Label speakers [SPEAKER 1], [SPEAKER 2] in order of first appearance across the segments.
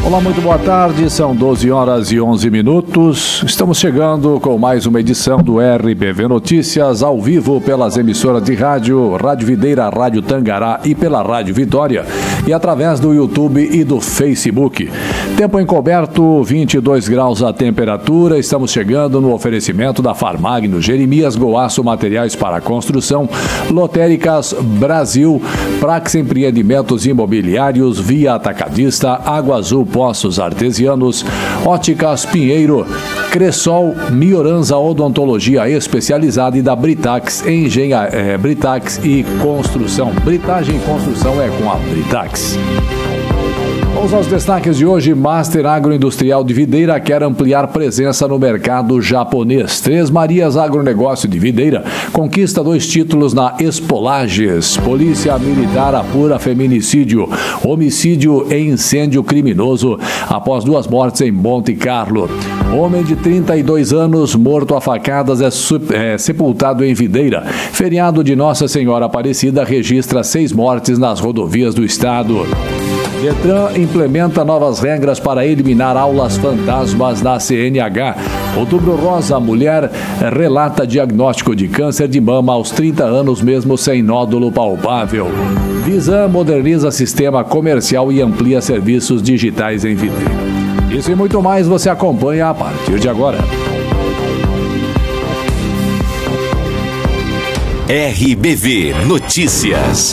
[SPEAKER 1] Olá, muito boa tarde, são 12 horas e 11 minutos. Estamos chegando com mais uma edição do RBV Notícias, ao vivo pelas emissoras de rádio, Rádio Videira, Rádio Tangará e pela Rádio Vitória, e através do YouTube e do Facebook. Tempo encoberto, 22 graus a temperatura. Estamos chegando no oferecimento da Farmagno, Jeremias Goaço Materiais para Construção, Lotéricas Brasil, Prax Empreendimentos Imobiliários, Via Atacadista, Água Azul Poços Artesianos, Óticas Pinheiro, Cressol, Mioranza Odontologia Especializada e da Britax, Britax e Construção. Britagem e Construção é com a Britax. Vamos aos destaques de hoje. Master Agroindustrial de Videira quer ampliar presença no mercado japonês. Três Marias Agronegócio de Videira conquista 2 títulos na Expolages. Polícia Militar apura feminicídio, homicídio e incêndio criminoso após 2 mortes em Monte Carlo. Homem de 32 anos morto a facadas é sepultado em Videira. Feriado de Nossa Senhora Aparecida registra 6 mortes nas rodovias do estado. Detran implementa novas regras para eliminar aulas fantasmas na CNH. Outubro Rosa, mulher relata diagnóstico de câncer de mama aos 30 anos, mesmo sem nódulo palpável. Visan moderniza sistema comercial e amplia serviços digitais em Videira. Isso e muito mais você acompanha a partir de agora.
[SPEAKER 2] RBV Notícias.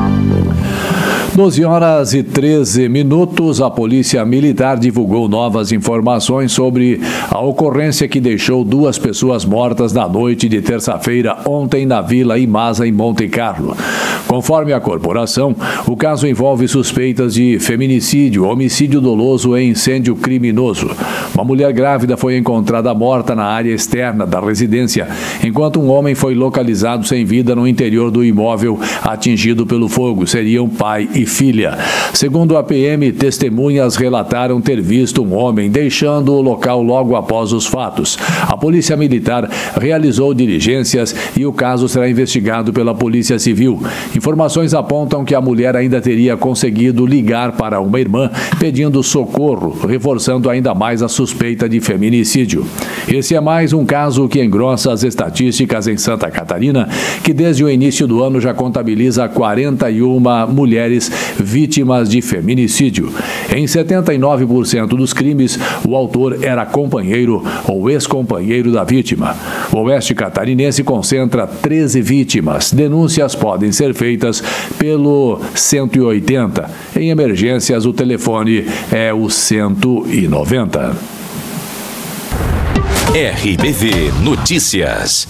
[SPEAKER 1] 12 horas e 13 minutos, a Polícia Militar divulgou novas informações sobre a ocorrência que deixou 2 pessoas mortas na noite de terça-feira ontem na Vila Imasa, em Monte Carlo. Conforme a corporação, o caso envolve suspeitas de feminicídio, homicídio doloso e incêndio criminoso. Uma mulher grávida foi encontrada morta na área externa da residência, enquanto um homem foi localizado sem vida no interior do imóvel atingido pelo fogo. Seriam pai e filha. Segundo a PM, testemunhas relataram ter visto um homem deixando o local logo após os fatos. A Polícia Militar realizou diligências e o caso será investigado pela Polícia Civil. Informações apontam que a mulher ainda teria conseguido ligar para uma irmã pedindo socorro, reforçando ainda mais a suspeita de feminicídio. Esse é mais um caso que engrossa as estatísticas em Santa Catarina, que desde o início do ano já contabiliza 41 mulheres vítimas de feminicídio. Em 79% dos crimes, o autor era companheiro ou ex-companheiro da vítima. O Oeste Catarinense concentra 13 vítimas. Denúncias podem ser feitas pelo 180. Em emergências, o telefone é o 190.
[SPEAKER 2] RBV Notícias.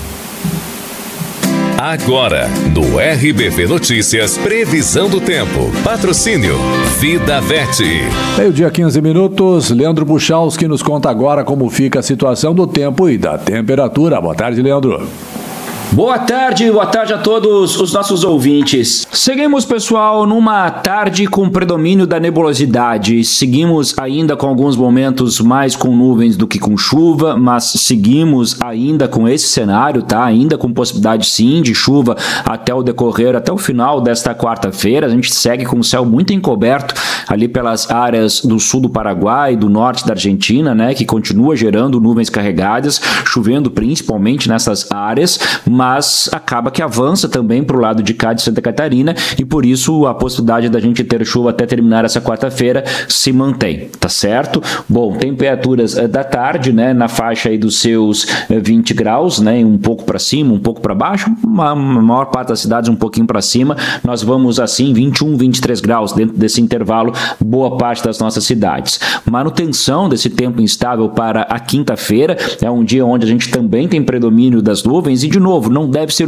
[SPEAKER 2] Agora, no RBV Notícias, previsão do tempo. Patrocínio Vida Vete.
[SPEAKER 1] Meio-dia, 15 minutos. Leandro Buchalski nos conta agora como fica a situação do tempo e da temperatura. Boa tarde, Leandro.
[SPEAKER 3] Boa tarde a todos os nossos ouvintes. Seguimos, pessoal, numa tarde com predomínio da nebulosidade. Seguimos ainda com alguns momentos mais com nuvens do que com chuva, mas seguimos ainda com esse cenário, tá? Ainda com possibilidade, sim, de chuva até o final desta quarta-feira. A gente segue com o céu muito encoberto ali pelas áreas do sul do Paraguai, do norte da Argentina, né? Que continua gerando nuvens carregadas, chovendo principalmente nessas áreas, mas acaba que avança também para o lado de cá de Santa Catarina e por isso a possibilidade da gente ter chuva até terminar essa quarta-feira se mantém, tá certo? Bom, temperaturas da tarde, né, na faixa aí dos seus 20 graus, né, um pouco para cima, um pouco para baixo, a maior parte das cidades um pouquinho para cima, nós vamos assim 21, 23 graus dentro desse intervalo, boa parte das nossas cidades. Manutenção desse tempo instável para a quinta-feira, é um dia onde a gente também tem predomínio das nuvens e de novo, não deve ser